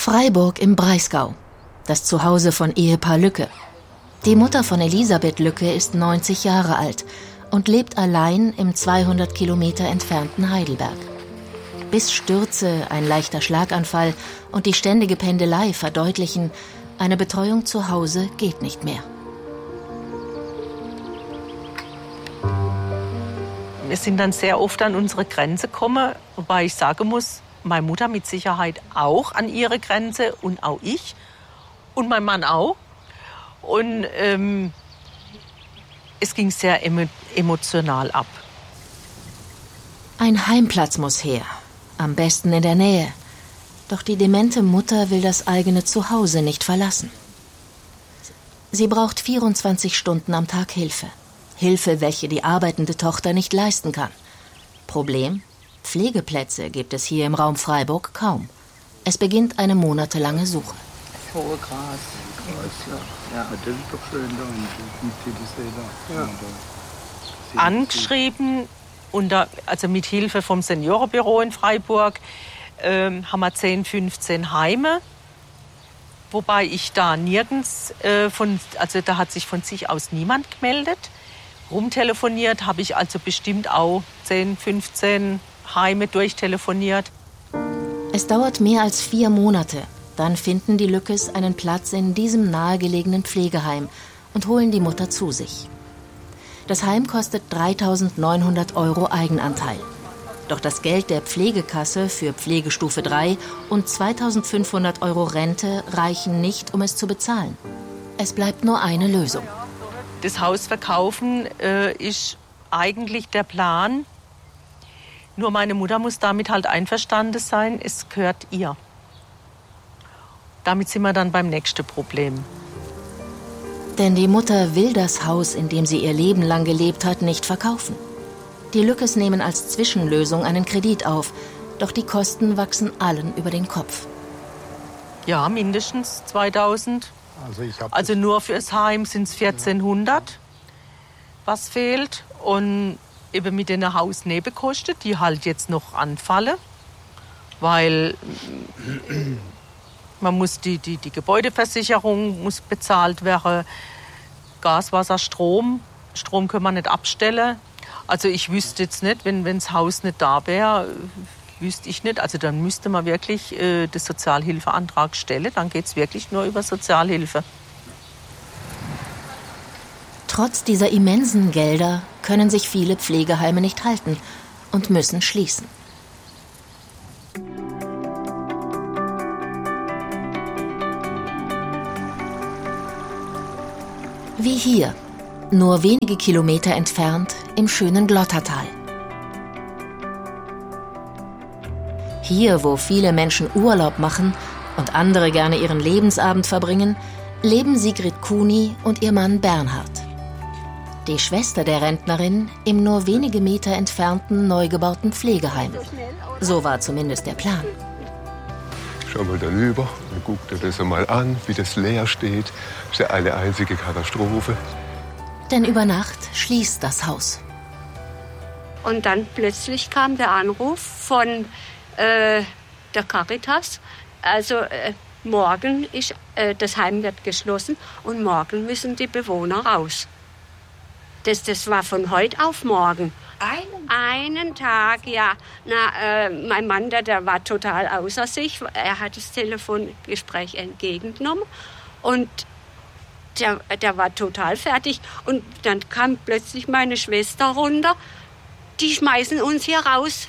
Freiburg im Breisgau, das Zuhause von Ehepaar Lücke. Die Mutter von Elisabeth Lücke ist 90 Jahre alt und lebt allein im 200 Kilometer entfernten Heidelberg. Bis Stürze, ein leichter Schlaganfall und die ständige Pendelei verdeutlichen, eine Betreuung zu Hause geht nicht mehr. Wir sind dann sehr oft an unsere Grenze gekommen, wobei ich sagen muss, meine Mutter mit Sicherheit auch an ihre Grenze und auch ich und mein Mann auch. Und es ging sehr emotional ab. Ein Heimplatz muss her, am besten in der Nähe. Doch die demente Mutter will das eigene Zuhause nicht verlassen. Sie braucht 24 Stunden am Tag Hilfe. Hilfe, welche die arbeitende Tochter nicht leisten kann. Problem? Pflegeplätze gibt es hier im Raum Freiburg kaum. Es beginnt eine monatelange Suche. Das hohe Gras. Ja, das ist doch schön da. Ja. Angeschrieben, also mit Hilfe vom Seniorenbüro in Freiburg, haben wir 10, 15 Heime. Wobei ich da nirgends, da hat sich von sich aus niemand gemeldet. Rumtelefoniert habe ich also bestimmt auch 10, 15 Heime durchtelefoniert. Es dauert mehr als 4 Monate. Dann finden die Lückes einen Platz in diesem nahegelegenen Pflegeheim und holen die Mutter zu sich. Das Heim kostet 3.900 € Eigenanteil. Doch das Geld der Pflegekasse für Pflegestufe 3 und 2.500 € Rente reichen nicht, um es zu bezahlen. Es bleibt nur eine Lösung. Das Haus verkaufen ist eigentlich der Plan. Nur meine Mutter muss damit halt einverstanden sein, es gehört ihr. Damit sind wir dann beim nächsten Problem. Denn die Mutter will das Haus, in dem sie ihr Leben lang gelebt hat, nicht verkaufen. Die Lückes nehmen als Zwischenlösung einen Kredit auf, doch die Kosten wachsen allen über den Kopf. Ja, mindestens 2.000. Also nur fürs Heim sind es 1.400, was fehlt. Und eben mit den Hausnebenkosten, die halt jetzt noch anfallen, weil man muss die Gebäudeversicherung muss bezahlt werden, Gas, Wasser, Strom. Strom können wir nicht abstellen. Also ich wüsste jetzt nicht, wenn das Haus nicht da wäre, wüsste ich nicht. Also dann müsste man wirklich den Sozialhilfeantrag stellen. Dann geht es wirklich nur über Sozialhilfe. Trotz dieser immensen Gelder können sich viele Pflegeheime nicht halten und müssen schließen. Wie hier, nur wenige Kilometer entfernt im schönen Glottertal. Hier, wo viele Menschen Urlaub machen und andere gerne ihren Lebensabend verbringen, leben Sigrid Kuni und ihr Mann Bernhard. Die Schwester der Rentnerin im nur wenige Meter entfernten neu gebauten Pflegeheim. So war zumindest der Plan. Schau mal da rüber und guck dir das einmal an, wie das leer steht. Das ist ja eine einzige Katastrophe. Denn über Nacht schließt das Haus. Und dann plötzlich kam der Anruf von der Caritas. Also morgen ist das Heim wird geschlossen und morgen müssen die Bewohner raus. Das war von heute auf morgen. Einen Tag, ja. Mein Mann, der war total außer sich. Er hat das Telefongespräch entgegengenommen und der war total fertig. Und dann kam plötzlich meine Schwester runter. Die schmeißen uns hier raus.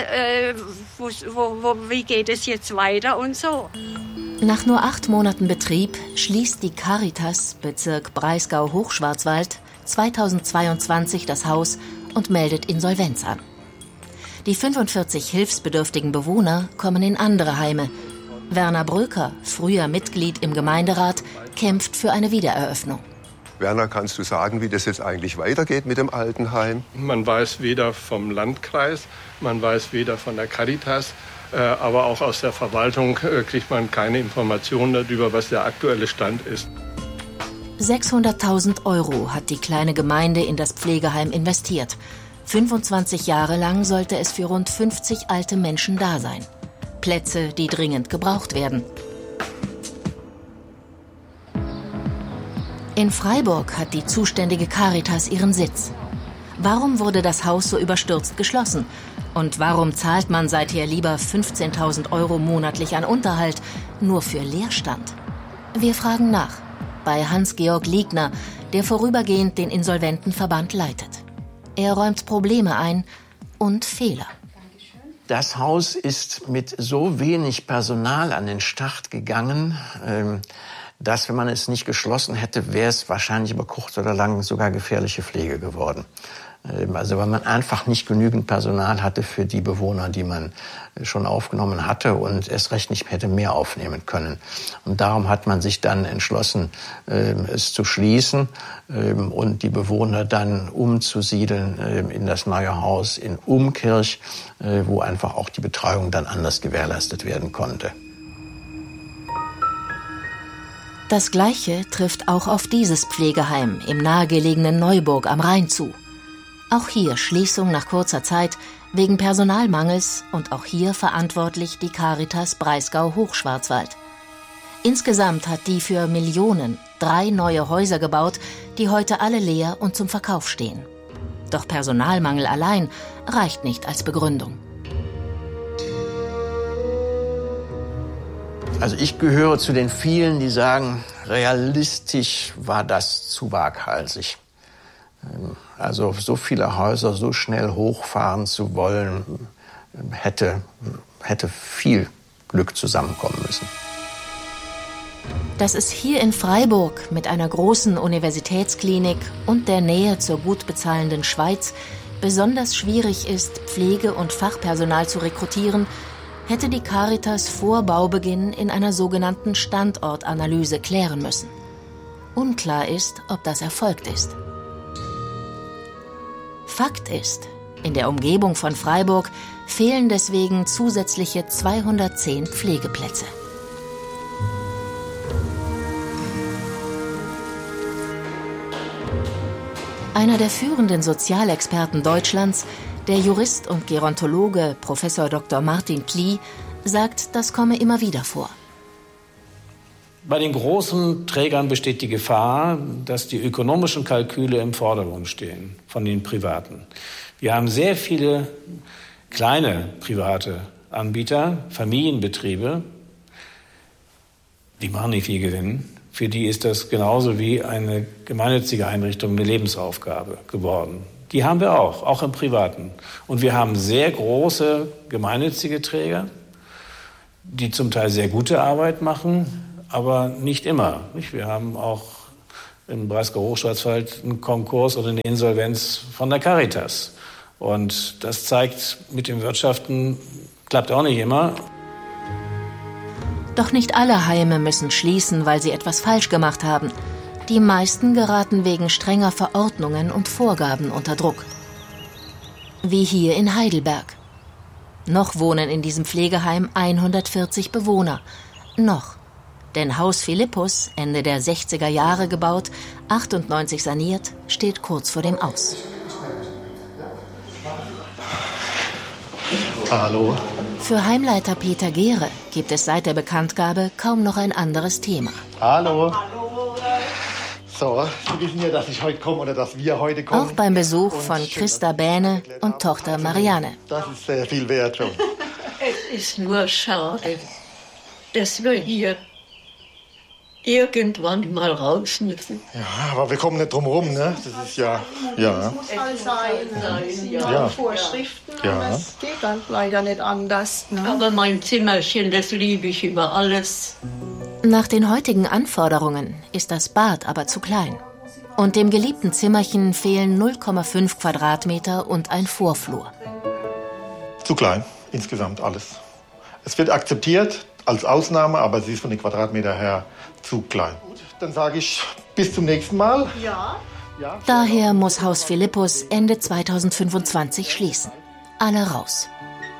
Wie geht es jetzt weiter und so. Nach nur 8 Monaten Betrieb schließt die Caritas Bezirk Breisgau-Hochschwarzwald 2022 das Haus und meldet Insolvenz an. Die 45 hilfsbedürftigen Bewohner kommen in andere Heime. Werner Bröker, früher Mitglied im Gemeinderat, kämpft für eine Wiedereröffnung. Werner, kannst du sagen, wie das jetzt eigentlich weitergeht mit dem Altenheim? Man weiß weder vom Landkreis, man weiß weder von der Caritas, aber auch aus der Verwaltung kriegt man keine Informationen darüber, was der aktuelle Stand ist. 600.000 € hat die kleine Gemeinde in das Pflegeheim investiert. 25 Jahre lang sollte es für rund 50 alte Menschen da sein. Plätze, die dringend gebraucht werden. In Freiburg hat die zuständige Caritas ihren Sitz. Warum wurde das Haus so überstürzt geschlossen? Und warum zahlt man seither lieber 15.000 € monatlich an Unterhalt, nur für Leerstand? Wir fragen nach. Bei Hans-Georg Liegner, der vorübergehend den Insolventenverband leitet. Er räumt Probleme ein und Fehler. Das Haus ist mit so wenig Personal an den Start gegangen, dass, wenn man es nicht geschlossen hätte, wäre es wahrscheinlich über kurz oder lang sogar gefährliche Pflege geworden. Also weil man einfach nicht genügend Personal hatte für die Bewohner, die man schon aufgenommen hatte und erst recht nicht hätte mehr aufnehmen können. Und darum hat man sich dann entschlossen, es zu schließen und die Bewohner dann umzusiedeln in das neue Haus in Umkirch, wo einfach auch die Betreuung dann anders gewährleistet werden konnte. Das Gleiche trifft auch auf dieses Pflegeheim im nahegelegenen Neuburg am Rhein zu. Auch hier Schließung nach kurzer Zeit wegen Personalmangels und auch hier verantwortlich die Caritas Breisgau-Hochschwarzwald. Insgesamt hat die für Millionen 3 neue Häuser gebaut, die heute alle leer und zum Verkauf stehen. Doch Personalmangel allein reicht nicht als Begründung. Also ich gehöre zu den vielen, die sagen, realistisch war das zu waghalsig. Also so viele Häuser so schnell hochfahren zu wollen, hätte viel Glück zusammenkommen müssen. Dass es hier in Freiburg mit einer großen Universitätsklinik und der Nähe zur gut bezahlenden Schweiz besonders schwierig ist, Pflege- und Fachpersonal zu rekrutieren, hätte die Caritas vor Baubeginn in einer sogenannten Standortanalyse klären müssen. Unklar ist, ob das erfolgt ist. Fakt ist, in der Umgebung von Freiburg fehlen deswegen zusätzliche 210 Pflegeplätze. Einer der führenden Sozialexperten Deutschlands, der Jurist und Gerontologe Prof. Dr. Martin Klee, sagt, das komme immer wieder vor. Bei den großen Trägern besteht die Gefahr, dass die ökonomischen Kalküle im Vordergrund stehen von den Privaten. Wir haben sehr viele kleine private Anbieter, Familienbetriebe, die machen nicht viel Gewinn. Für die ist das genauso wie eine gemeinnützige Einrichtung eine Lebensaufgabe geworden. Die haben wir auch im Privaten. Und wir haben sehr große gemeinnützige Träger, die zum Teil sehr gute Arbeit machen, aber nicht immer. Wir haben auch im Breisgau-Hochschwarzwald einen Konkurs oder eine Insolvenz von der Caritas. Und das zeigt, mit dem Wirtschaften klappt auch nicht immer. Doch nicht alle Heime müssen schließen, weil sie etwas falsch gemacht haben. Die meisten geraten wegen strenger Verordnungen und Vorgaben unter Druck. Wie hier in Heidelberg. Noch wohnen in diesem Pflegeheim 140 Bewohner. Noch. Denn Haus Philippus, Ende der 60er Jahre gebaut, 98 saniert, steht kurz vor dem Aus. Hallo. Für Heimleiter Peter Gehre gibt es seit der Bekanntgabe kaum noch ein anderes Thema. Hallo. So, Sie wissen ja, dass ich heute komme oder dass wir heute kommen. Auch beim Besuch von Christa Bähne und Tochter Marianne. Das ist sehr viel wert schon. Es ist nur schade, dass wir hier irgendwann mal raus müssen. Ja, aber wir kommen nicht drum rum, ne? Das ist ja. Es muss sein, ja. Vorschriften, ja. aber es geht dann leider nicht anders. Ne? Aber mein Zimmerchen, das liebe ich über alles. Nach den heutigen Anforderungen ist das Bad aber zu klein. Und dem geliebten Zimmerchen fehlen 0,5 Quadratmeter und ein Vorflur. Zu klein, insgesamt alles. Es wird akzeptiert als Ausnahme, aber sie ist von den Quadratmeter her zu klein. Gut, dann sage ich bis zum nächsten Mal. Ja. Daher muss Haus Philippus Ende 2025 schließen. Alle raus.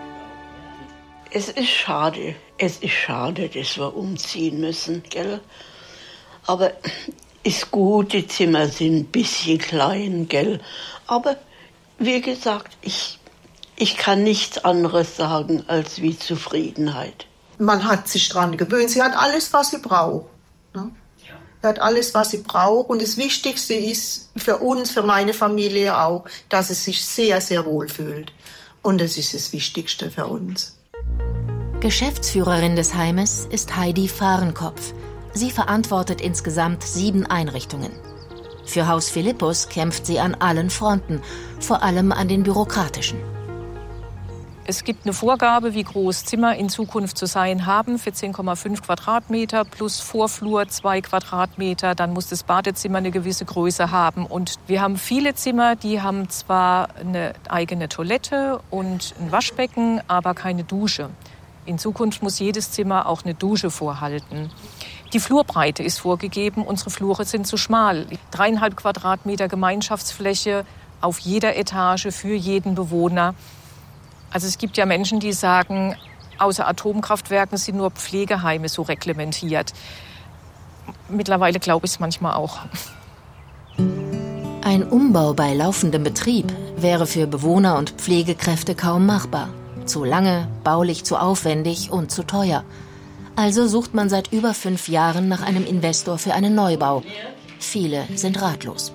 Es ist schade, dass wir umziehen müssen, gell? Aber ist gut, die Zimmer sind ein bisschen klein, gell? Aber wie gesagt, ich kann nichts anderes sagen als wie Zufriedenheit. Man hat sich dran gewöhnt, sie hat alles, was sie braucht. Ne? Sie hat alles, was sie braucht. Und das Wichtigste ist für uns, für meine Familie auch, dass sie sich sehr, sehr wohl fühlt. Und das ist das Wichtigste für uns. Geschäftsführerin des Heimes ist Heidi Fahrenkopf. Sie verantwortet insgesamt 7 Einrichtungen. Für Haus Philippus kämpft sie an allen Fronten, vor allem an den bürokratischen. Es gibt eine Vorgabe, wie groß Zimmer in Zukunft zu sein haben, 14,5 Quadratmeter plus Vorflur 2 Quadratmeter. Dann muss das Badezimmer eine gewisse Größe haben. Und wir haben viele Zimmer, die haben zwar eine eigene Toilette und ein Waschbecken, aber keine Dusche. In Zukunft muss jedes Zimmer auch eine Dusche vorhalten. Die Flurbreite ist vorgegeben, unsere Flure sind zu schmal. 3,5 Quadratmeter Gemeinschaftsfläche auf jeder Etage für jeden Bewohner. Also es gibt ja Menschen, die sagen, außer Atomkraftwerken sind nur Pflegeheime so reglementiert. Mittlerweile glaube ich es manchmal auch. Ein Umbau bei laufendem Betrieb wäre für Bewohner und Pflegekräfte kaum machbar. Zu lange, baulich zu aufwendig und zu teuer. Also sucht man seit über 5 Jahren nach einem Investor für einen Neubau. Viele sind ratlos.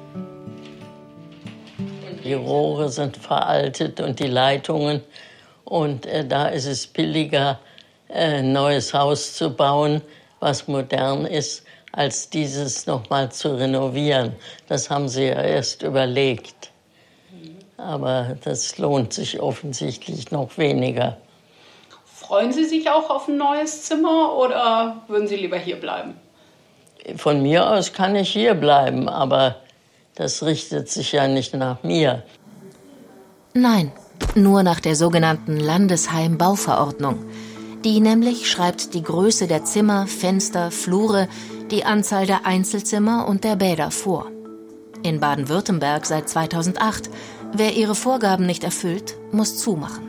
Die Rohre sind veraltet und die Leitungen. Und da ist es billiger, ein neues Haus zu bauen, was modern ist, als dieses nochmal zu renovieren. Das haben sie ja erst überlegt. Aber das lohnt sich offensichtlich noch weniger. Freuen Sie sich auch auf ein neues Zimmer oder würden Sie lieber hier bleiben? Von mir aus kann ich hier bleiben, aber das richtet sich ja nicht nach mir. Nein, nur nach der sogenannten Landesheim-Bauverordnung. Die nämlich schreibt die Größe der Zimmer, Fenster, Flure, die Anzahl der Einzelzimmer und der Bäder vor. In Baden-Württemberg seit 2008. Wer ihre Vorgaben nicht erfüllt, muss zumachen.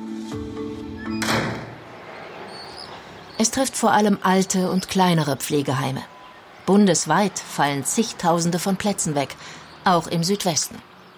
Es trifft vor allem alte und kleinere Pflegeheime. Bundesweit fallen zigtausende von Plätzen weg, auch im Südwesten.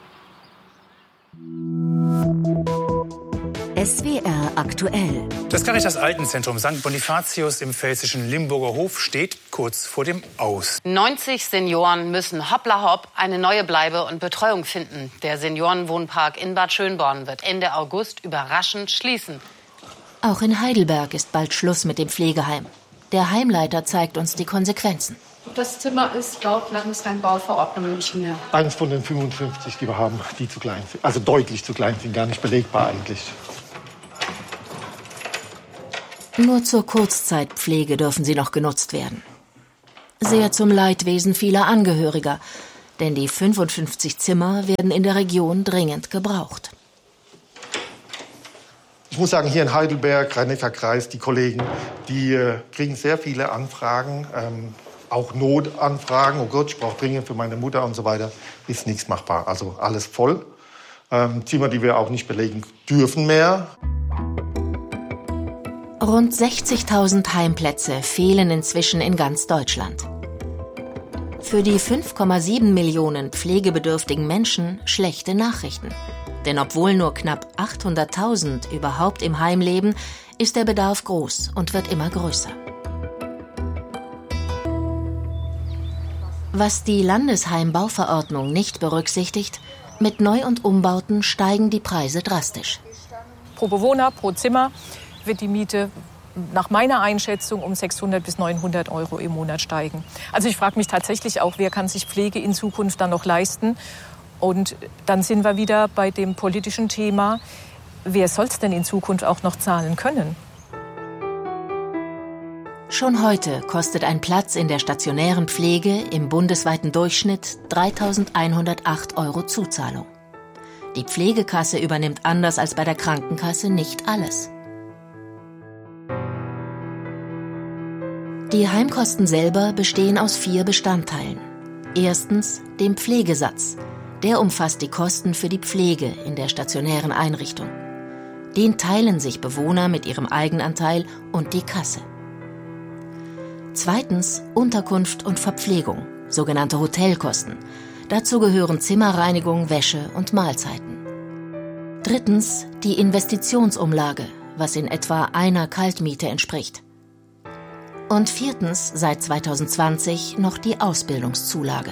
SWR aktuell. Das Caritas Altenzentrum St. Bonifatius im pfälzischen Limburger Hof steht kurz vor dem Aus. 90 Senioren müssen hoppla hopp eine neue Bleibe und Betreuung finden. Der Seniorenwohnpark in Bad Schönborn wird Ende August überraschend schließen. Auch in Heidelberg ist bald Schluss mit dem Pflegeheim. Der Heimleiter zeigt uns die Konsequenzen. Das Zimmer ist laut Landesheim-Bauverordnung nicht mehr. Eins von den 55, die wir haben, die zu klein sind. Also deutlich zu klein sind, gar nicht belegbar eigentlich. Nur zur Kurzzeitpflege dürfen sie noch genutzt werden. Sehr zum Leidwesen vieler Angehöriger, denn die 55 Zimmer werden in der Region dringend gebraucht. Ich muss sagen, hier in Heidelberg, Rhein-Neckar-Kreis, die Kollegen, die kriegen sehr viele Anfragen, auch Notanfragen. Oh Gott, ich brauche dringend für meine Mutter und so weiter. Ist nichts machbar, also alles voll. Zimmer, die wir auch nicht belegen dürfen mehr. Rund 60.000 Heimplätze fehlen inzwischen in ganz Deutschland. Für die 5,7 Millionen pflegebedürftigen Menschen schlechte Nachrichten. Denn obwohl nur knapp 800.000 überhaupt im Heim leben, ist der Bedarf groß und wird immer größer. Was die Landesheim-Bauverordnung nicht berücksichtigt, mit Neu- und Umbauten steigen die Preise drastisch. Pro Bewohner, pro Zimmer wird die Miete nach meiner Einschätzung um 600 bis 900 Euro im Monat steigen. Also ich frage mich tatsächlich auch, wer kann sich Pflege in Zukunft dann noch leisten? Und dann sind wir wieder bei dem politischen Thema, wer soll es denn in Zukunft auch noch zahlen können? Schon heute kostet ein Platz in der stationären Pflege im bundesweiten Durchschnitt 3.108 Euro Zuzahlung. Die Pflegekasse übernimmt anders als bei der Krankenkasse nicht alles. Die Heimkosten selber bestehen aus 4 Bestandteilen. Erstens dem Pflegesatz. Der umfasst die Kosten für die Pflege in der stationären Einrichtung. Den teilen sich Bewohner mit ihrem Eigenanteil und die Kasse. Zweitens Unterkunft und Verpflegung, sogenannte Hotelkosten. Dazu gehören Zimmerreinigung, Wäsche und Mahlzeiten. Drittens die Investitionsumlage, was in etwa einer Kaltmiete entspricht. Und viertens seit 2020 noch die Ausbildungszulage.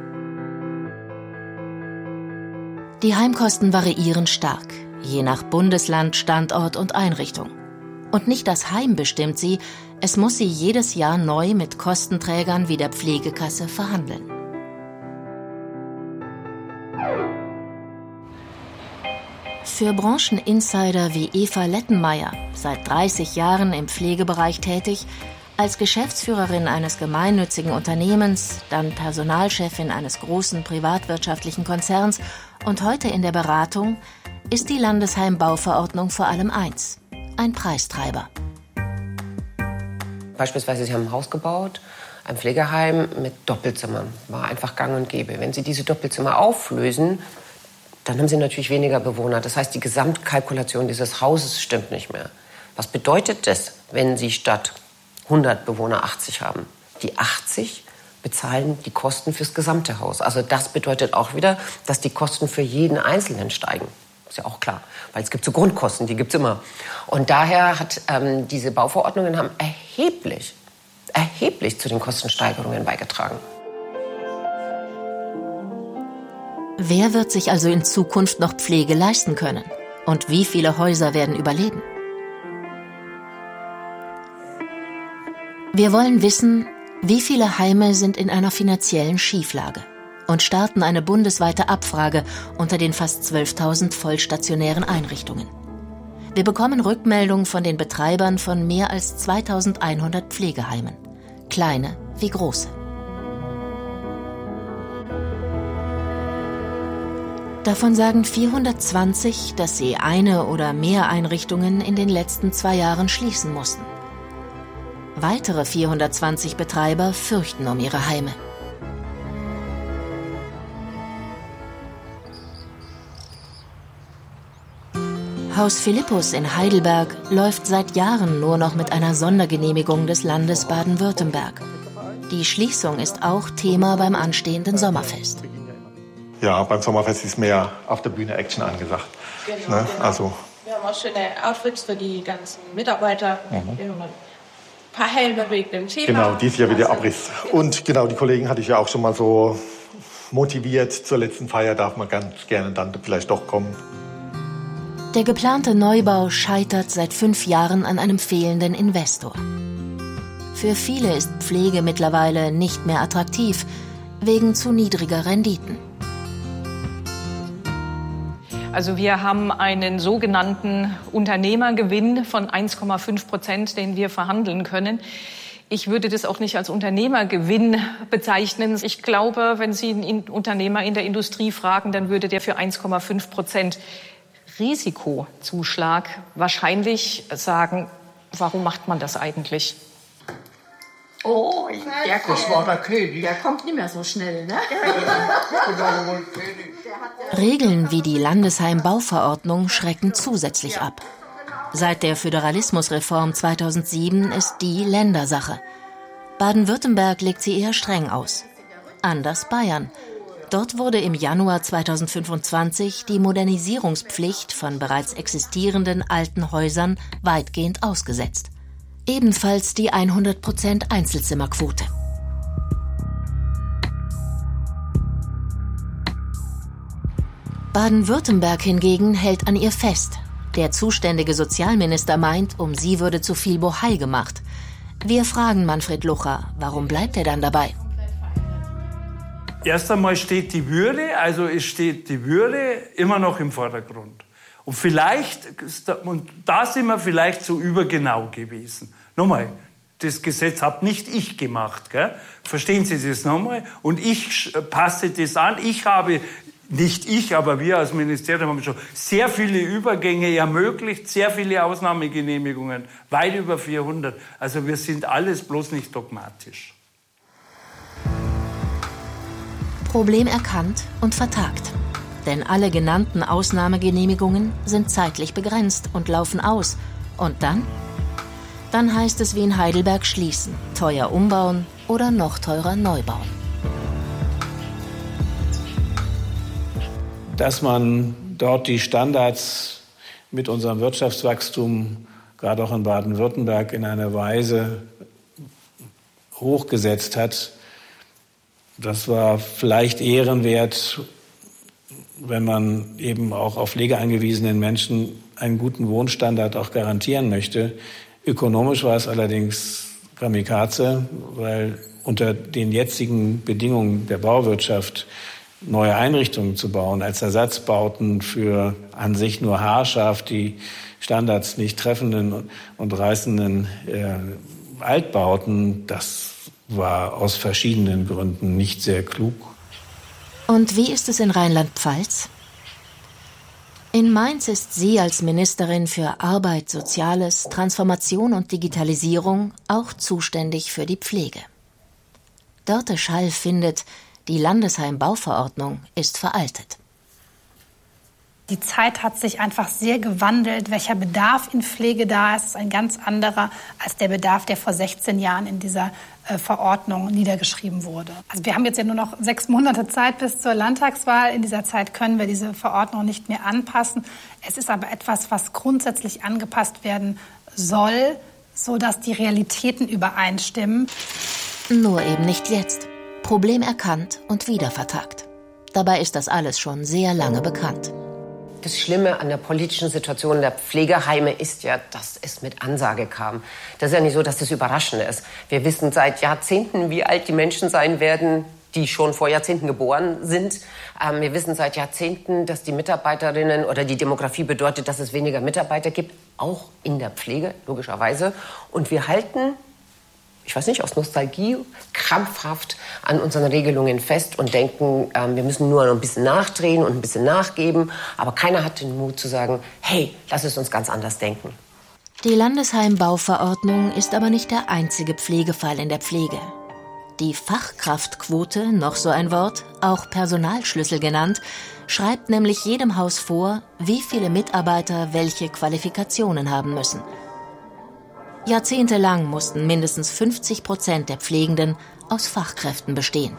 Die Heimkosten variieren stark, je nach Bundesland, Standort und Einrichtung. Und nicht das Heim bestimmt sie, es muss sie jedes Jahr neu mit Kostenträgern wie der Pflegekasse verhandeln. Für Brancheninsider wie Eva Lettenmeier, seit 30 Jahren im Pflegebereich tätig, als Geschäftsführerin eines gemeinnützigen Unternehmens, dann Personalchefin eines großen privatwirtschaftlichen Konzerns und heute in der Beratung, ist die Landesheim-Bauverordnung vor allem eins: ein Preistreiber. Beispielsweise, Sie haben ein Haus gebaut, ein Pflegeheim mit Doppelzimmern. War einfach gang und gäbe. Wenn Sie diese Doppelzimmer auflösen, dann haben Sie natürlich weniger Bewohner. Das heißt, die Gesamtkalkulation dieses Hauses stimmt nicht mehr. Was bedeutet das, wenn Sie statt 100 Bewohner 80 haben? Die 80 bezahlen die Kosten fürs gesamte Haus. Also das bedeutet auch wieder, dass die Kosten für jeden Einzelnen steigen. Ist ja auch klar, weil es gibt so Grundkosten, die gibt es immer. Und daher hat diese Bauverordnungen haben erheblich zu den Kostensteigerungen beigetragen. Wer wird sich also in Zukunft noch Pflege leisten können? Und wie viele Häuser werden überleben? Wir wollen wissen, wie viele Heime sind in einer finanziellen Schieflage und starten eine bundesweite Abfrage unter den fast 12.000 vollstationären Einrichtungen. Wir bekommen Rückmeldungen von den Betreibern von mehr als 2.100 Pflegeheimen, kleine wie große. Davon sagen 420, dass sie eine oder mehr Einrichtungen in den letzten 2 Jahren schließen mussten. Weitere 420 Betreiber fürchten um ihre Heime. Haus Philippus in Heidelberg läuft seit Jahren nur noch mit einer Sondergenehmigung des Landes Baden-Württemberg. Die Schließung ist auch Thema beim anstehenden Sommerfest. Ja, beim Sommerfest ist mehr auf der Bühne Action angesagt. Genau, ne? genau. Also, wir haben auch schöne Outfits für die ganzen Mitarbeiter. Wir haben ein paar Helme wegen dem Thema. Genau, dieses Jahr wieder Abriss. Und genau, die Kollegen hatte ich ja auch schon mal so motiviert. Zur letzten Feier darf man ganz gerne dann vielleicht doch kommen. Der geplante Neubau scheitert seit 5 Jahren an einem fehlenden Investor. Für viele ist Pflege mittlerweile nicht mehr attraktiv, wegen zu niedriger Renditen. Also wir haben einen sogenannten Unternehmergewinn von 1,5%, den wir verhandeln können. Ich würde das auch nicht als Unternehmergewinn bezeichnen. Ich glaube, wenn Sie einen Unternehmer in der Industrie fragen, dann würde der für 1,5% Risikozuschlag wahrscheinlich sagen, warum macht man das eigentlich? Oh, das war der König. Der kommt nicht mehr so schnell, ne? Regeln wie die Landesheim-Bauverordnung schrecken zusätzlich ab. Seit der Föderalismusreform 2007 ist die Ländersache. Baden-Württemberg legt sie eher streng aus. Anders Bayern. Dort wurde im Januar 2025 die Modernisierungspflicht von bereits existierenden alten Häusern weitgehend ausgesetzt. Ebenfalls die 100% Einzelzimmerquote. Baden-Württemberg hingegen hält an ihr fest. Der zuständige Sozialminister meint, um sie würde zu viel Bohai gemacht. Wir fragen Manfred Lucher, warum bleibt er dann dabei? Erst einmal steht die Würde, also es steht die Würde immer noch im Vordergrund. Und vielleicht, und da sind wir vielleicht so übergenau gewesen. Nochmal, das Gesetz habe nicht ich gemacht, gell? Verstehen Sie das nochmal? Und ich passe das an. Ich habe, nicht ich, aber wir als Ministerium haben schon sehr viele Übergänge ermöglicht, sehr viele Ausnahmegenehmigungen, weit über 400. Also wir sind alles bloß nicht dogmatisch. Problem erkannt und vertagt. Denn alle genannten Ausnahmegenehmigungen sind zeitlich begrenzt und laufen aus. Und dann? Dann heißt es wie in Heidelberg schließen, teuer umbauen oder noch teurer neu bauen. Dass man dort die Standards mit unserem Wirtschaftswachstum, gerade auch in Baden-Württemberg, in einer Weise hochgesetzt hat, das war vielleicht ehrenwert, wenn man eben auch auf Pflege angewiesenen Menschen einen guten Wohnstandard auch garantieren möchte. Ökonomisch war es allerdings Kamikaze, weil unter den jetzigen Bedingungen der Bauwirtschaft neue Einrichtungen zu bauen, als Ersatzbauten für an sich nur haarscharf die Standards nicht treffenden und reißenden Altbauten, das war aus verschiedenen Gründen nicht sehr klug. Und wie ist es in Rheinland-Pfalz? In Mainz ist sie als Ministerin für Arbeit, Soziales, Transformation und Digitalisierung auch zuständig für die Pflege. Dörte Schall findet, die Landesheim-Bauverordnung ist veraltet. Die Zeit hat sich einfach sehr gewandelt. Welcher Bedarf in Pflege da ist ein ganz anderer als der Bedarf, der vor 16 Jahren in dieser Verordnung niedergeschrieben wurde. Also wir haben jetzt ja nur noch 6 Monate Zeit bis zur Landtagswahl. In dieser Zeit können wir diese Verordnung nicht mehr anpassen. Es ist aber etwas, was grundsätzlich angepasst werden soll, sodass die Realitäten übereinstimmen. Nur eben nicht jetzt. Problem erkannt und wieder vertagt. Dabei ist das alles schon sehr lange bekannt. Das Schlimme an der politischen Situation der Pflegeheime ist ja, dass es mit Ansage kam. Das ist ja nicht so, dass das überraschend ist. Wir wissen seit Jahrzehnten, wie alt die Menschen sein werden, die schon vor Jahrzehnten geboren sind. Wir wissen seit Jahrzehnten, dass die Mitarbeiterinnen oder die Demografie bedeutet, dass es weniger Mitarbeiter gibt, auch in der Pflege, logischerweise. Und wir halten, ich weiß nicht, aus Nostalgie, krampfhaft an unseren Regelungen fest und denken, wir müssen nur noch ein bisschen nachdrehen und ein bisschen nachgeben. Aber keiner hat den Mut zu sagen, hey, lass es uns ganz anders denken. Die Landesheim-Bauverordnung ist aber nicht der einzige Pflegefall in der Pflege. Die Fachkraftquote, noch so ein Wort, auch Personalschlüssel genannt, schreibt nämlich jedem Haus vor, wie viele Mitarbeiter welche Qualifikationen haben müssen. Jahrzehntelang mussten mindestens 50% der Pflegenden aus Fachkräften bestehen.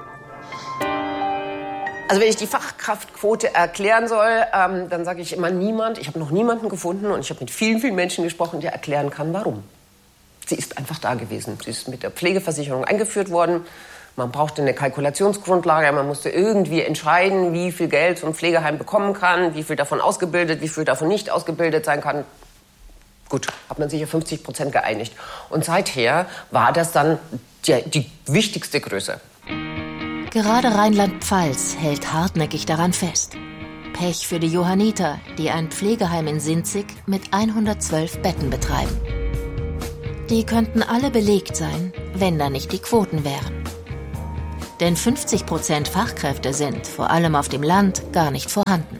Also wenn ich die Fachkraftquote erklären soll, dann sage ich immer niemand. Ich habe noch niemanden gefunden und ich habe mit vielen, vielen Menschen gesprochen, der erklären kann, warum. Sie ist einfach da gewesen. Sie ist mit der Pflegeversicherung eingeführt worden. Man brauchte eine Kalkulationsgrundlage. Man musste irgendwie entscheiden, wie viel Geld so ein Pflegeheim bekommen kann, wie viel davon ausgebildet, wie viel davon nicht ausgebildet sein kann. Gut, hat man sich auf 50% geeinigt. Und seither war das dann die wichtigste Größe. Gerade Rheinland-Pfalz hält hartnäckig daran fest. Pech für die Johanniter, die ein Pflegeheim in Sinzig mit 112 Betten betreiben. Die könnten alle belegt sein, wenn da nicht die Quoten wären. Denn 50% Fachkräfte sind, vor allem auf dem Land, gar nicht vorhanden.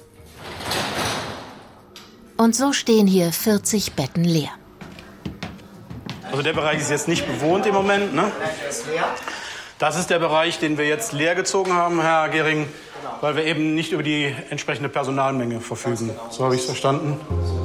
Und so stehen hier 40 Betten leer. Also der Bereich ist jetzt nicht bewohnt im Moment, ne? Das ist der Bereich, den wir jetzt leer gezogen haben, Herr Gehring, weil wir eben nicht über die entsprechende Personalmenge verfügen. So habe ich es verstanden.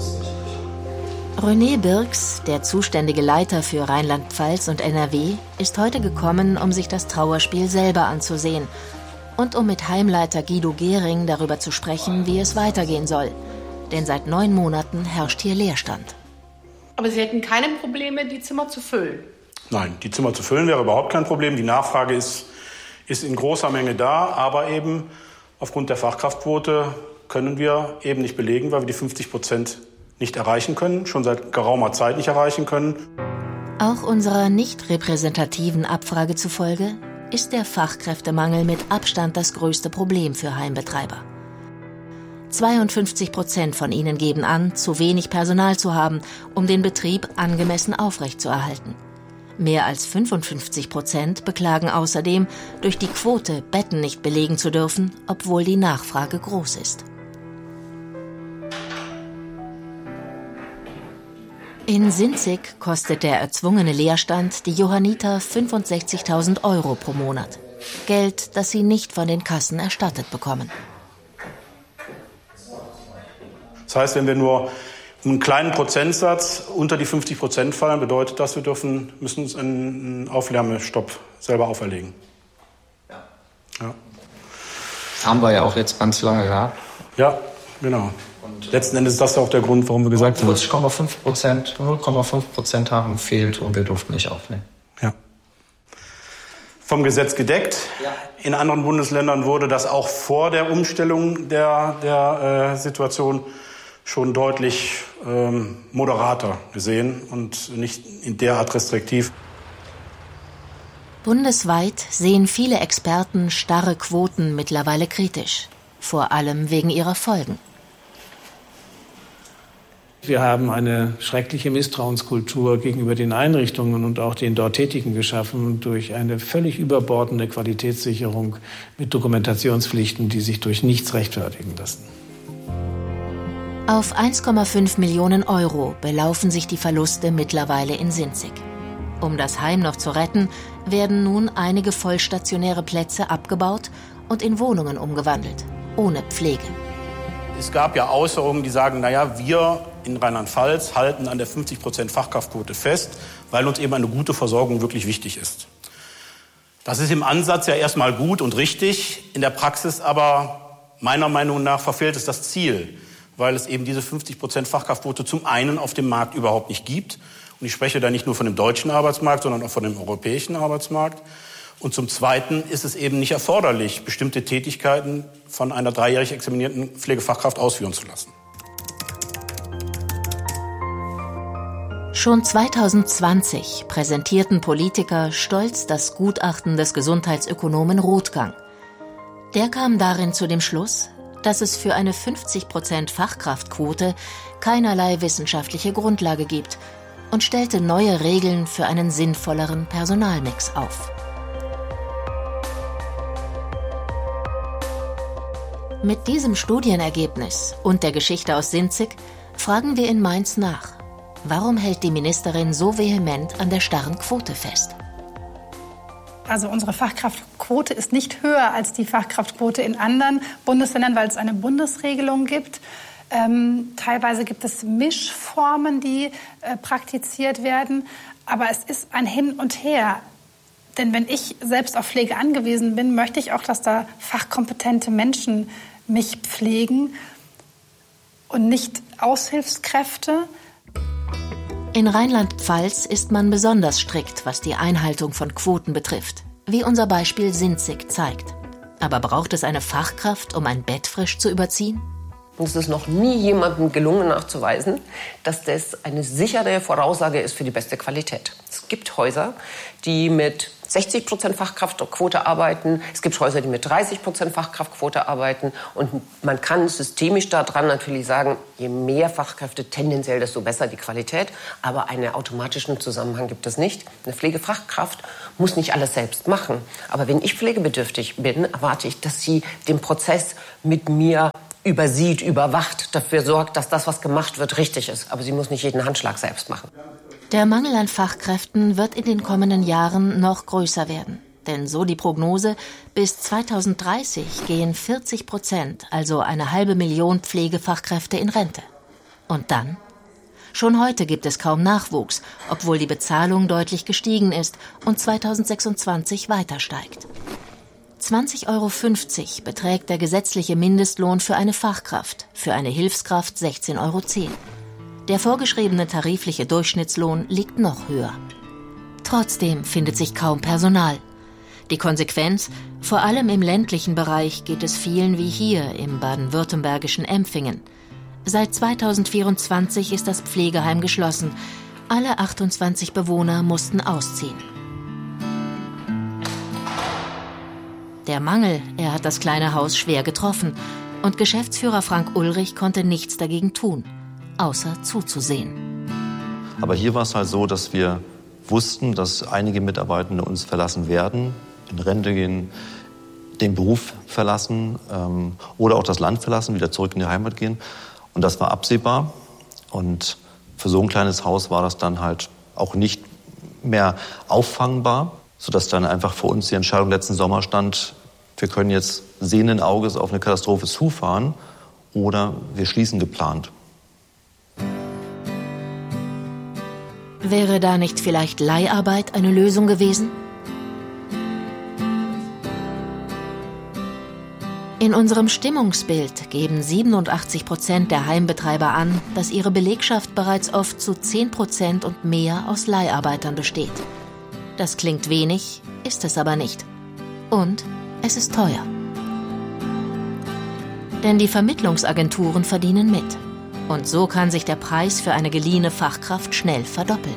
René Birks, der zuständige Leiter für Rheinland-Pfalz und NRW, ist heute gekommen, um sich das Trauerspiel selber anzusehen und um mit Heimleiter Guido Gehring darüber zu sprechen, wie es weitergehen soll. Denn seit 9 Monaten herrscht hier Leerstand. Aber Sie hätten keine Probleme, die Zimmer zu füllen? Nein, die Zimmer zu füllen wäre überhaupt kein Problem. Die Nachfrage ist in großer Menge da, aber eben aufgrund der Fachkraftquote können wir eben nicht belegen, weil wir die 50% nicht erreichen können, schon seit geraumer Zeit nicht erreichen können. Auch unserer nicht repräsentativen Abfrage zufolge ist der Fachkräftemangel mit Abstand das größte Problem für Heimbetreiber. 52% von ihnen geben an, zu wenig Personal zu haben, um den Betrieb angemessen aufrechtzuerhalten. Mehr als 55% beklagen außerdem, durch die Quote Betten nicht belegen zu dürfen, obwohl die Nachfrage groß ist. In Sinzig kostet der erzwungene Leerstand die Johanniter 65.000 € pro Monat. Geld, das sie nicht von den Kassen erstattet bekommen. Das heißt, wenn wir nur einen kleinen Prozentsatz unter die 50% fallen, bedeutet das, wir müssen uns einen Aufwärmestopp selber auferlegen. Ja. Das haben wir ja auch jetzt ganz lange gehabt. Ja, genau. Und letzten Endes ist das ja auch der Grund, warum wir gesagt haben, 0,5% haben fehlt und wir durften nicht aufnehmen. Ja. vom Gesetz gedeckt. Ja. In anderen Bundesländern wurde das auch vor der Umstellung der Situation schon deutlich moderater gesehen und nicht in derart restriktiv. Bundesweit sehen viele Experten starre Quoten mittlerweile kritisch, vor allem wegen ihrer Folgen. Wir haben eine schreckliche Misstrauenskultur gegenüber den Einrichtungen und auch den dort Tätigen geschaffen durch eine völlig überbordende Qualitätssicherung mit Dokumentationspflichten, die sich durch nichts rechtfertigen lassen. Auf 1,5 Millionen Euro belaufen sich die Verluste mittlerweile in Sinzig. Um das Heim noch zu retten, werden nun einige vollstationäre Plätze abgebaut und in Wohnungen umgewandelt, ohne Pflege. Es gab ja Äußerungen, die sagen, naja, wir in Rheinland-Pfalz halten an der 50% Fachkraftquote fest, weil uns eben eine gute Versorgung wirklich wichtig ist. Das ist im Ansatz ja erstmal gut und richtig, in der Praxis aber meiner Meinung nach verfehlt es das Ziel, weil es eben diese 50% Fachkraftquote zum einen auf dem Markt überhaupt nicht gibt. Und ich spreche da nicht nur von dem deutschen Arbeitsmarkt, sondern auch von dem europäischen Arbeitsmarkt. Und zum Zweiten ist es eben nicht erforderlich, bestimmte Tätigkeiten von einer 3-jährig examinierten Pflegefachkraft ausführen zu lassen. Schon 2020 präsentierten Politiker stolz das Gutachten des Gesundheitsökonomen Rothgang. Der kam darin zu dem Schluss, dass es für eine 50% Fachkraftquote keinerlei wissenschaftliche Grundlage gibt und stellte neue Regeln für einen sinnvolleren Personalmix auf. Mit diesem Studienergebnis und der Geschichte aus Sinzig fragen wir in Mainz nach. Warum hält die Ministerin so vehement an der starren Quote fest? Also unsere Fachkraftquote ist nicht höher als die Fachkraftquote in anderen Bundesländern, weil es eine Bundesregelung gibt. Teilweise gibt es Mischformen, die praktiziert werden. Aber es ist ein Hin und Her. Denn wenn ich selbst auf Pflege angewiesen bin, möchte ich auch, dass da fachkompetente Menschen mich pflegen und nicht Aushilfskräfte. In Rheinland-Pfalz ist man besonders strikt, was die Einhaltung von Quoten betrifft, wie unser Beispiel Sinzig zeigt. Aber braucht es eine Fachkraft, um ein Bett frisch zu überziehen? Und es ist noch nie jemandem gelungen nachzuweisen, dass das eine sichere Voraussage ist für die beste Qualität. Es gibt Häuser, die mit 60% Fachkraftquote arbeiten. Es gibt Häuser, die mit 30% Fachkraftquote arbeiten. Und man kann systemisch daran natürlich sagen, je mehr Fachkräfte tendenziell, desto besser die Qualität. Aber einen automatischen Zusammenhang gibt es nicht. Eine Pflegefachkraft muss nicht alles selbst machen. Aber wenn ich pflegebedürftig bin, erwarte ich, dass sie den Prozess mit mir übersieht, überwacht, dafür sorgt, dass das, was gemacht wird, richtig ist. Aber sie muss nicht jeden Handschlag selbst machen. Der Mangel an Fachkräften wird in den kommenden Jahren noch größer werden. Denn so die Prognose, bis 2030 gehen 40%, also 500.000 Pflegefachkräfte in Rente. Und dann? Schon heute gibt es kaum Nachwuchs, obwohl die Bezahlung deutlich gestiegen ist und 2026 weiter steigt. 20,50 € beträgt der gesetzliche Mindestlohn für eine Fachkraft, für eine Hilfskraft 16,10 €. Der vorgeschriebene tarifliche Durchschnittslohn liegt noch höher. Trotzdem findet sich kaum Personal. Die Konsequenz? Vor allem im ländlichen Bereich geht es vielen wie hier im baden-württembergischen Empfingen. Seit 2024 ist das Pflegeheim geschlossen. Alle 28 Bewohner mussten ausziehen. Der Mangel, er hat das kleine Haus schwer getroffen. Und Geschäftsführer Frank Ulrich konnte nichts dagegen tun, außer zuzusehen. Aber hier war es halt so, dass wir wussten, dass einige Mitarbeitende uns verlassen werden, in Rente gehen, den Beruf verlassen oder auch das Land verlassen, wieder zurück in die Heimat gehen. Und das war absehbar. Und für so ein kleines Haus war das dann halt auch nicht mehr auffangbar, sodass dann einfach für uns die Entscheidung letzten Sommer stand, wir können jetzt sehenden Auges auf eine Katastrophe zufahren oder wir schließen geplant. Wäre da nicht vielleicht Leiharbeit eine Lösung gewesen? In unserem Stimmungsbild geben 87% der Heimbetreiber an, dass ihre Belegschaft bereits oft zu 10% und mehr aus Leiharbeitern besteht. Das klingt wenig, ist es aber nicht. Und es ist teuer. Denn die Vermittlungsagenturen verdienen mit. Und so kann sich der Preis für eine geliehene Fachkraft schnell verdoppeln.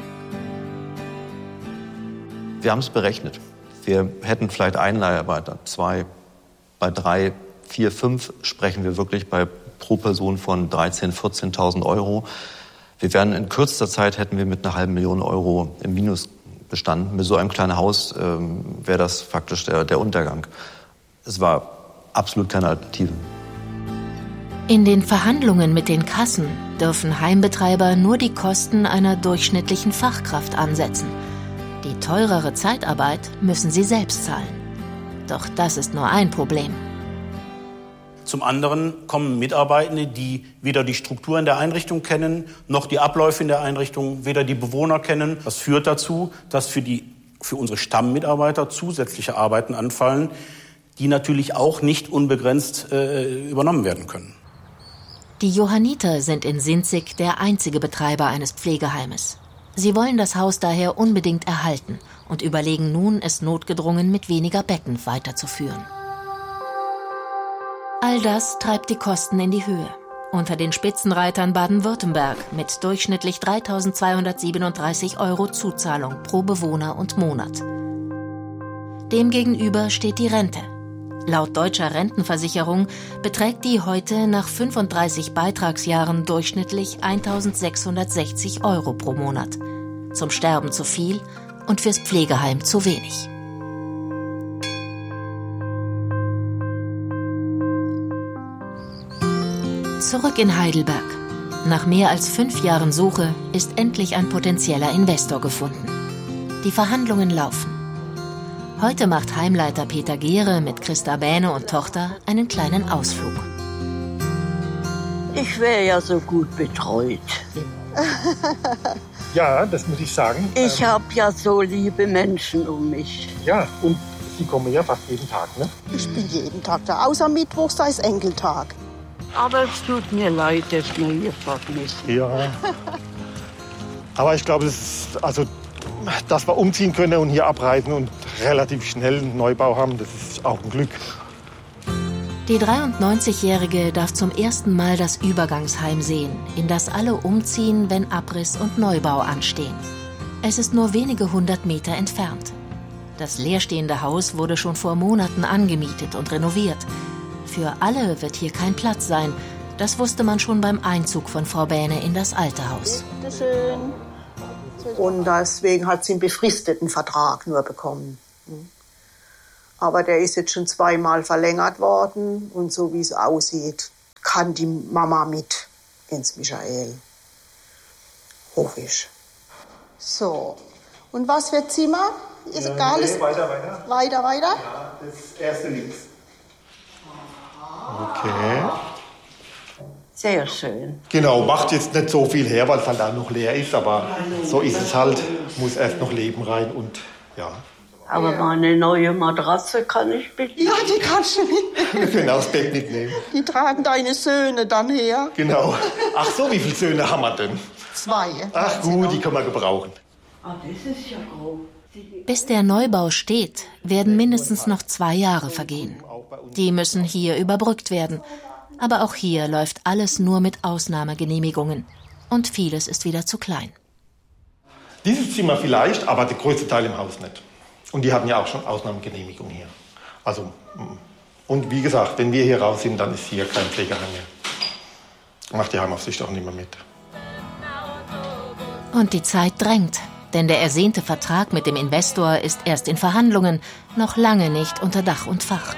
Wir haben es berechnet. Wir hätten vielleicht einen Leiharbeiter, 2, bei 3, 4, 5 sprechen wir wirklich pro Person von 13.000, 14.000 Euro. Wir wären in kürzester Zeit, hätten wir mit einer halben Million Euro im Minus bestanden. Mit so einem kleinen Haus wäre das faktisch der Untergang. Es war absolut keine Alternative. In den Verhandlungen mit den Kassen dürfen Heimbetreiber nur die Kosten einer durchschnittlichen Fachkraft ansetzen. Die teurere Zeitarbeit müssen sie selbst zahlen. Doch das ist nur ein Problem. Zum anderen kommen Mitarbeitende, die weder die Strukturen der Einrichtung kennen, noch die Abläufe in der Einrichtung, weder die Bewohner kennen. Das führt dazu, dass für unsere Stammmitarbeiter zusätzliche Arbeiten anfallen, die natürlich auch nicht unbegrenzt übernommen werden können. Die Johanniter sind in Sinzig der einzige Betreiber eines Pflegeheimes. Sie wollen das Haus daher unbedingt erhalten und überlegen nun, es notgedrungen mit weniger Betten weiterzuführen. All das treibt die Kosten in die Höhe. Unter den Spitzenreitern Baden-Württemberg mit durchschnittlich 3.237 Euro Zuzahlung pro Bewohner und Monat. Demgegenüber steht die Rente. Laut deutscher Rentenversicherung beträgt die heute nach 35 Beitragsjahren durchschnittlich 1.660 Euro pro Monat. Zum Sterben zu viel und fürs Pflegeheim zu wenig. Zurück in Heidelberg. Nach mehr als 5 Jahren Suche ist endlich ein potenzieller Investor gefunden. Die Verhandlungen laufen. Heute macht Heimleiter Peter Gehre mit Christa Bähne und Tochter einen kleinen Ausflug. Ich wäre ja so gut betreut. Ja, das muss ich sagen. Ich habe ja so liebe Menschen um mich. Ja, und Sie kommen ja fast jeden Tag, ne? Ich bin jeden Tag da, außer Mittwochs, da ist Enkeltag. Aber es tut mir leid, dass wir hier vermissen. Ja. Aber ich glaube, dass wir umziehen können und hier abreisen und relativ schnell einen Neubau haben, das ist auch ein Glück. Die 93-Jährige darf zum ersten Mal das Übergangsheim sehen, in das alle umziehen, wenn Abriss und Neubau anstehen. Es ist nur wenige 100 Meter entfernt. Das leerstehende Haus wurde schon vor Monaten angemietet und renoviert. Für alle wird hier kein Platz sein. Das wusste man schon beim Einzug von Frau Bähne in das alte Haus. Bitte schön. Und deswegen hat sie einen befristeten Vertrag nur bekommen. Aber der ist jetzt schon 2-mal verlängert worden. Und so wie es aussieht, kann die Mama mit ins Michael. Hoffe ich. So. Und was für Zimmer? Ist egal. Nee, weiter. Weiter? Ja, das erste links. Okay. Sehr schön. Genau, macht jetzt nicht so viel her, weil es halt auch noch leer ist, aber so ist es halt. Muss erst noch Leben rein und ja. Aber meine neue Matratze kann ich mitnehmen. Ja, die kannst du mitnehmen. Wir können auch das Bett mitnehmen. Die tragen deine Söhne dann her. Genau. Ach so, wie viele Söhne haben wir denn? 2. Ach gut, die können wir gebrauchen. Ah, das ist ja groß. Bis der Neubau steht, werden mindestens noch 2 Jahre vergehen. Die müssen hier überbrückt werden. Aber auch hier läuft alles nur mit Ausnahmegenehmigungen. Und vieles ist wieder zu klein. Dieses Zimmer vielleicht, aber der größte Teil im Haus nicht. Und die hatten ja auch schon Ausnahmegenehmigung hier. Also, und wie gesagt, wenn wir hier raus sind, dann ist hier kein Pflegeheim mehr. Macht die Heimaufsicht auch nicht mehr mit. Und die Zeit drängt. Denn der ersehnte Vertrag mit dem Investor ist erst in Verhandlungen, noch lange nicht unter Dach und Fach.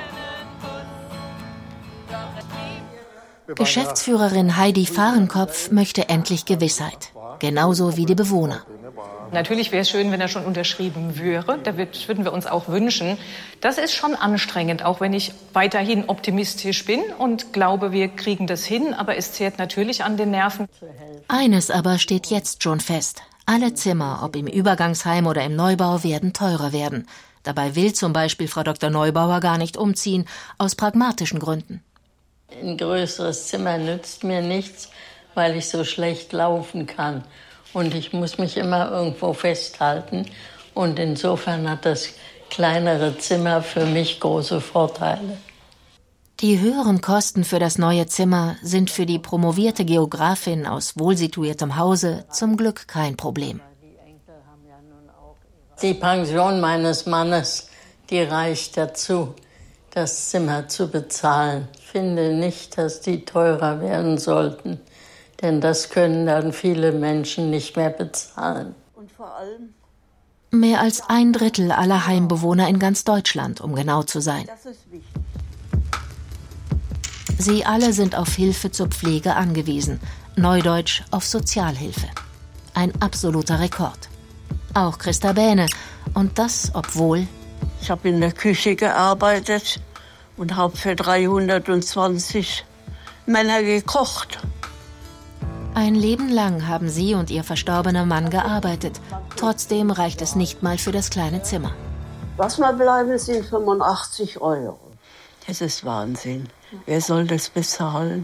Geschäftsführerin Heidi Fahrenkopf möchte endlich Gewissheit, genauso wie die Bewohner. Natürlich wäre es schön, wenn er schon unterschrieben wäre. Das würden wir uns auch wünschen. Das ist schon anstrengend, auch wenn ich weiterhin optimistisch bin und glaube, wir kriegen das hin. Aber es zehrt natürlich an den Nerven. Eines aber steht jetzt schon fest. Alle Zimmer, ob im Übergangsheim oder im Neubau, werden teurer werden. Dabei will zum Beispiel Frau Dr. Neubauer gar nicht umziehen, aus pragmatischen Gründen. Ein größeres Zimmer nützt mir nichts, weil ich so schlecht laufen kann. Und ich muss mich immer irgendwo festhalten. Und insofern hat das kleinere Zimmer für mich große Vorteile. Die höheren Kosten für das neue Zimmer sind für die promovierte Geografin aus wohlsituiertem Hause zum Glück kein Problem. Die Pension meines Mannes, die reicht dazu, das Zimmer zu bezahlen. Ich finde nicht, dass die teurer werden sollten, denn das können dann viele Menschen nicht mehr bezahlen. Und vor allem mehr als 1/3 aller Heimbewohner in ganz Deutschland, um genau zu sein. das ist wichtig. Sie alle sind auf Hilfe zur Pflege angewiesen, neudeutsch auf Sozialhilfe. Ein absoluter Rekord. Auch Christa Bähne. Und das, obwohl... Ich habe in der Küche gearbeitet und habe für 320 Männer gekocht. Ein Leben lang haben sie und ihr verstorbener Mann gearbeitet. Trotzdem reicht es nicht mal für das kleine Zimmer. Was mal bleiben, sind 85 €. Das ist Wahnsinn. Wer soll das bezahlen?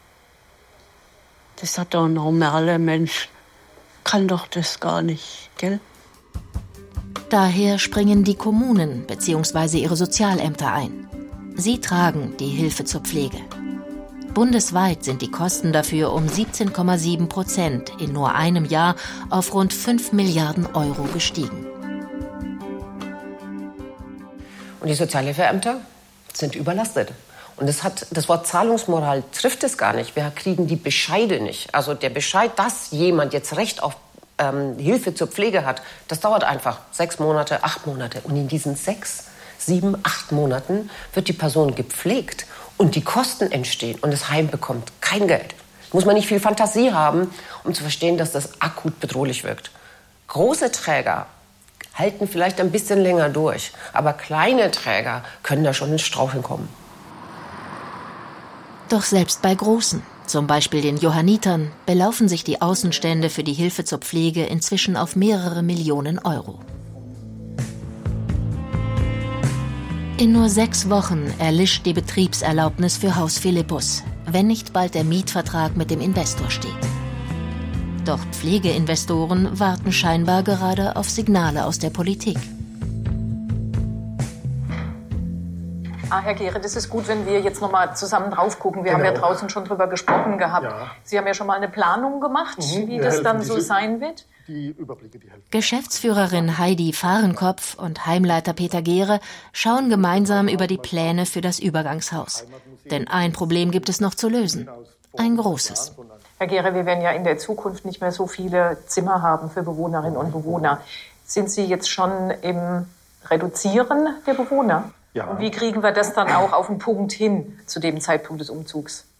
Das hat doch ein normaler Mensch. Kann doch das gar nicht, gell? Daher springen die Kommunen bzw. ihre Sozialämter ein. Sie tragen die Hilfe zur Pflege. Bundesweit sind die Kosten dafür um 17,7% in nur einem Jahr auf rund 5 Milliarden € gestiegen. Und die Sozialhilfeämter sind überlastet. Und das Wort Zahlungsmoral trifft es gar nicht. Wir kriegen die Bescheide nicht. Also der Bescheid, dass jemand jetzt Recht auf Hilfe zur Pflege hat, das dauert einfach 6 Monate, 8 Monate. Und in diesen 6, 7, 8 Monaten wird die Person gepflegt und die Kosten entstehen und das Heim bekommt kein Geld. Muss man nicht viel Fantasie haben, um zu verstehen, dass das akut bedrohlich wirkt. Große Träger halten vielleicht ein bisschen länger durch, aber kleine Träger können da schon ins Straucheln kommen. Doch selbst bei Großen, zum Beispiel den Johannitern, belaufen sich die Außenstände für die Hilfe zur Pflege inzwischen auf mehrere Millionen €. In nur 6 Wochen erlischt die Betriebserlaubnis für Haus Philippus, wenn nicht bald der Mietvertrag mit dem Investor steht. Doch Pflegeinvestoren warten scheinbar gerade auf Signale aus der Politik. Herr Gehre, das ist gut, wenn wir jetzt noch mal zusammen drauf gucken. Wir haben ja draußen schon drüber gesprochen gehabt. Ja. Sie haben ja schon mal eine Planung gemacht, wie das dann so sein wird. Die Überblicke, die helfen. Geschäftsführerin Heidi Fahrenkopf und Heimleiter Peter Gehre schauen gemeinsam über die Pläne für das Übergangshaus. Denn ein Problem gibt es noch zu lösen. Ein großes. Herr Gehre, wir werden ja in der Zukunft nicht mehr so viele Zimmer haben für Bewohnerinnen und Bewohner. Sind Sie jetzt schon im Reduzieren der Bewohner? Ja. Und wie kriegen wir das dann auch auf den Punkt hin zu dem Zeitpunkt des Umzugs?